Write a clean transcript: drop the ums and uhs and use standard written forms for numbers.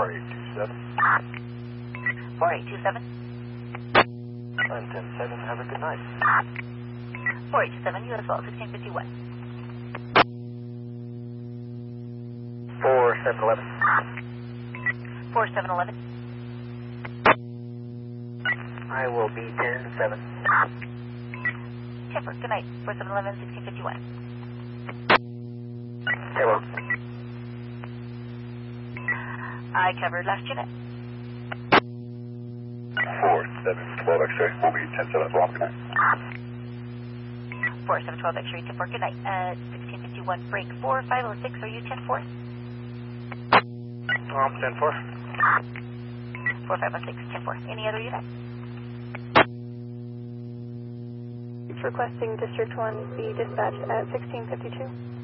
4827. 4827. I'm 10-7. Have a good night. 4827, you as well, 1651. 4711. 4711. I will be 10-7. 10 4, good night. 4711, 1651. Hello. I covered last unit. 4712 X-ray. We'll be 10-7 as well. Good night. 4712 X-ray, 10 4, good night. 1651, break 4506, are you 10 4? I'm 10-4. 4506, 10 4. Any other unit? Requesting District 1 be dispatched at 1652.